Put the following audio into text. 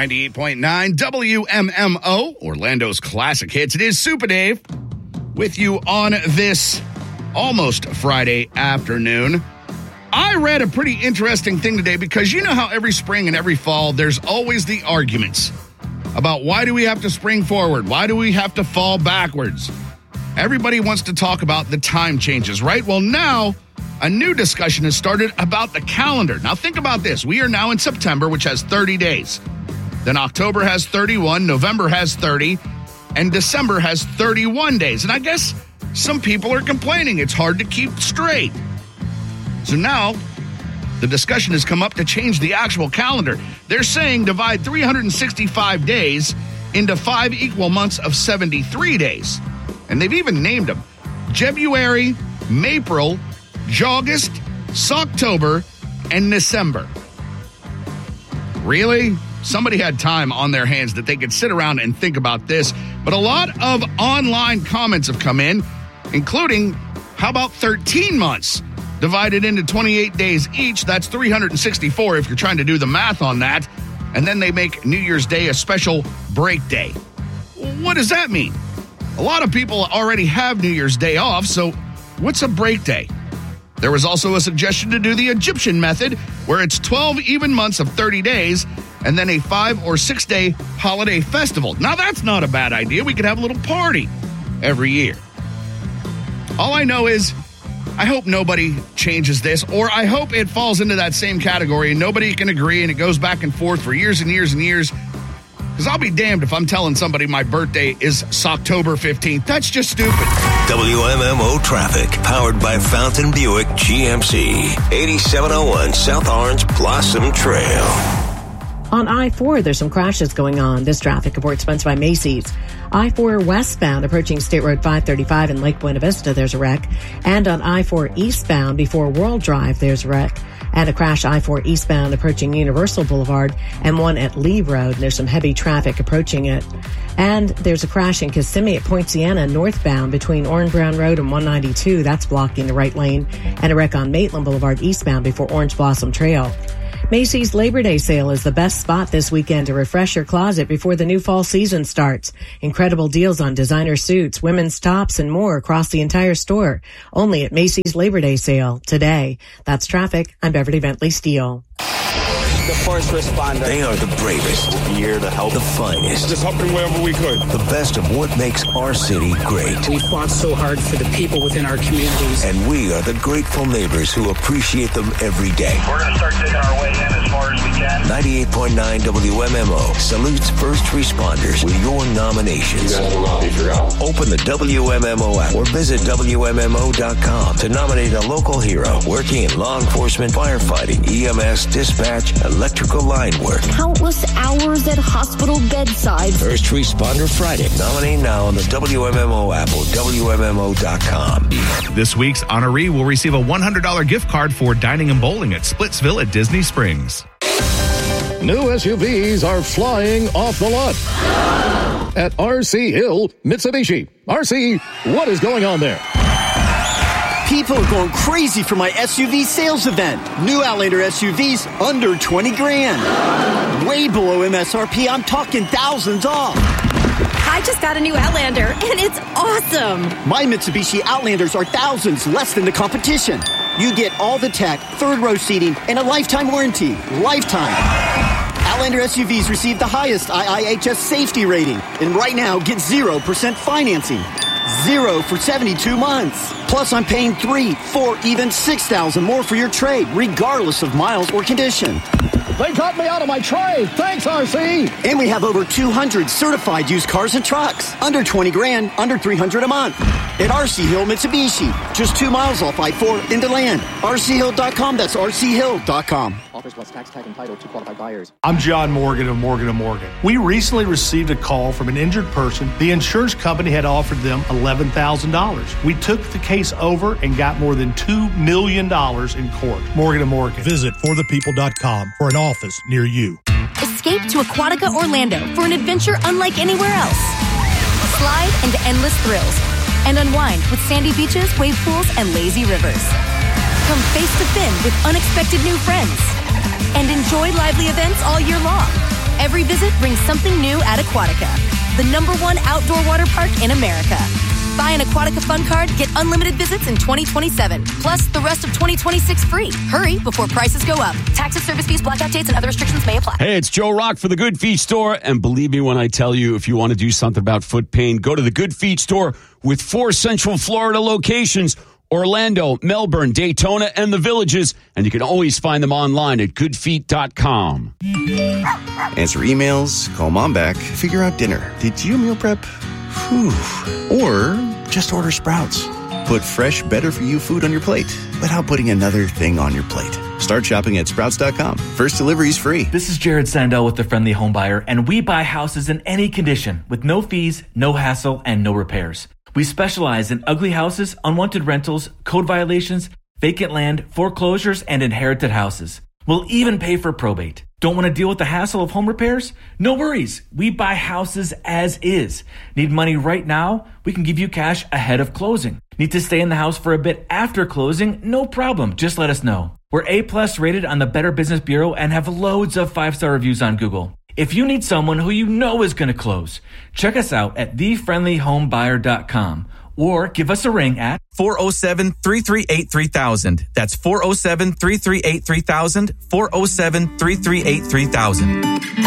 98.9 WMMO, Orlando's classic hits. It is Super Dave with you on this almost Friday afternoon. I read a pretty interesting thing today because you know how every spring and every fall there's always the arguments about why do we have to spring forward? Why do we have to fall backwards? Everybody wants to talk about the time changes, right? Well, now a new discussion has started about the calendar. Now, think about this. We are now in September, which has 30 days. Then October has 31, November has 30, and December has 31 days. And I guess some people are complaining it's hard to keep straight. So now the discussion has come up to change the actual calendar. They're saying divide 365 days into 5 equal months of 73 days. And they've even named them Jebuary, Mapril, August, Socktober, and December. Really? Somebody had time on their hands that they could sit around and think about this. But a lot of online comments have come in, including, how about 13 months divided into 28 days each? That's 364 if you're trying to do the math on that. And then they make New Year's Day a special break day. What does that mean? A lot of people already have New Year's Day off, so what's a break day? There was also a suggestion to do the Egyptian method, where it's 12 even months of 30 days and then a 5 or 6 day holiday festival. Now, that's not a bad idea. We could have a little party every year. All I know is I hope nobody changes this, or I hope it falls into that same category and nobody can agree and it goes back and forth for years and years and years. Because I'll be damned if I'm telling somebody my birthday is October 15th. That's just stupid. WMMO traffic, powered by Fountain Buick GMC. 8701 South Orange Blossom Trail. On I-4, there's some crashes going on. This traffic report sponsored by Macy's. I-4 westbound approaching State Road 535 in Lake Buena Vista, there's a wreck. And on I-4 eastbound before World Drive, there's a wreck. And a crash I-4 eastbound approaching Universal Boulevard and one at Lee Road. There's some heavy traffic approaching it. And there's a crash in Kissimmee at Point Siena northbound between Orange Brown Road and 192. That's blocking the right lane. And a wreck on Maitland Boulevard eastbound before Orange Blossom Trail. Macy's Labor Day sale is the best spot this weekend to refresh your closet before the new fall season starts. Incredible deals on designer suits, women's tops, and more across the entire store. Only at Macy's Labor Day sale today. That's traffic. I'm Beverly Bentley Steele. The first responder. They are the bravest. Here to help. The finest. Just helping wherever we could. The best of what makes our city great. We fought so hard for the people within our communities. And we are the grateful neighbors who appreciate them every day. We're going to start digging our way in as far as we can. 98.9 WMMO salutes first responders with your nominations. You guys will not be forgotten. Open the WMMO app or visit WMMO.com to nominate a local hero working in law enforcement, firefighting, EMS, dispatch, electrical line work. Countless hours at hospital bedsides. First Responder Friday. Nominate now on the WMMO app or WMMO.com. This week's honoree will receive a $100 gift card for dining and bowling at Splitsville at Disney Springs. New SUVs are flying off the lot at RC Hill Mitsubishi. RC, what is going on there? People are going crazy for my SUV sales event. New Outlander SUVs under 20 grand. Way below MSRP. I'm talking thousands off. I just got a new Outlander, and it's awesome. My Mitsubishi Outlanders are thousands less than the competition. You get all the tech, third row seating, and a lifetime warranty. Lifetime. Outlander SUVs receive the highest IIHS safety rating. And right now, get 0% financing. 0 for 72 months. Plus, I'm paying $3,000, $4,000, even $6,000 more for your trade, regardless of miles or condition. They got me out of my trade. Thanks, RC. And we have over 200 certified used cars and trucks. Under 20 grand, under $300 a month. At RC Hill Mitsubishi. Just 2 miles off I-4 into land. RCHill.com. That's RCHill.com. Offers plus tax tag and title to qualified buyers. I'm John Morgan of Morgan & Morgan. We recently received a call from an injured person. The insurance company had offered them $11,000. We took the case over and got more than $2 million in court. Morgan & Morgan. Visit forthepeople.com for an office near you. Escape to Aquatica Orlando for an adventure unlike anywhere else. Slide into endless thrills and unwind with sandy beaches, wave pools, and lazy rivers. Come face to fin with unexpected new friends and enjoy lively events all year long. Every visit brings something new at Aquatica, the #1 outdoor water park in America. Buy an Aquatica Fun Card, get unlimited visits in 2027, plus the rest of 2026 free. Hurry before prices go up. Taxes, service fees, blackout dates, and other restrictions may apply. Hey, it's Joe Rock for the Good Feet Store. And believe me when I tell you, if you want to do something about foot pain, go to the Good Feet Store with 4 Central Florida locations: Orlando, Melbourne, Daytona, and the Villages. And you can always find them online at goodfeet.com. Answer emails, call mom back, figure out dinner. Did you meal prep? Whew. Or just order Sprouts. Put fresh, better-for-you food on your plate without putting another thing on your plate. Start shopping at Sprouts.com. First delivery's free. This is Jared Sandell with The Friendly Home Buyer, and we buy houses in any condition with no fees, no hassle, and no repairs. We specialize in ugly houses, unwanted rentals, code violations, vacant land, foreclosures, and inherited houses. We'll even pay for probate. Don't want to deal with the hassle of home repairs? No worries. We buy houses as is. Need money right now? We can give you cash ahead of closing. Need to stay in the house for a bit after closing? No problem. Just let us know. We're A+ rated on the Better Business Bureau and have loads of 5-star reviews on Google. If you need someone who you know is going to close, check us out at thefriendlyhomebuyer.com or give us a ring at 407-338-3000. That's 407-338-3000, 407-338-3000.